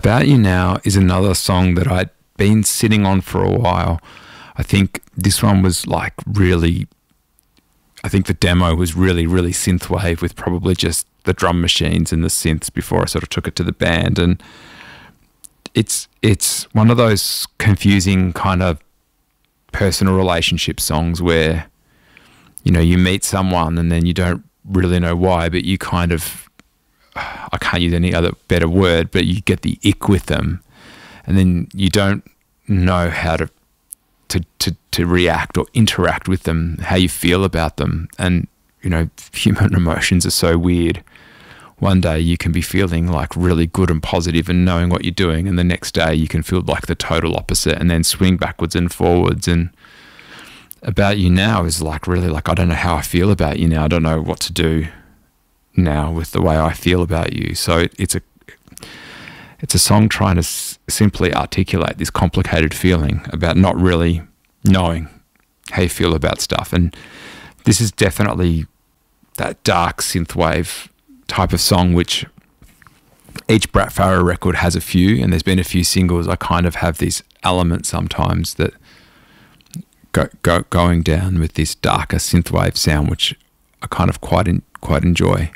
About You Now is another song that I'd been sitting on for a while. I think this one was like really, I think the demo was really, really synthwave with probably just the drum machines and the synths before I sort of took it to the band. And it's one of those confusing kind of personal relationship songs where, you know, you meet someone and then you don't really know why, but you kind of, I can't use any other better word, but you get the ick with them, and then you don't know how to react or interact with them, how you feel about them. And, you know, human emotions are so weird. One day you can be feeling like really good and positive and knowing what you're doing, and the next day you can feel like the total opposite and then swing backwards and forwards. And About You Now is like really like, I don't know how I feel about you now. I don't know what to do now with the way I feel about you. So it's a song trying to simply articulate this complicated feeling about not really knowing how you feel about stuff. And this is definitely that dark synthwave type of song, which each Brat Farrer record has a few, and there's been a few singles. I kind of have these elements sometimes that going down with this darker synthwave sound, which I kind of quite enjoy.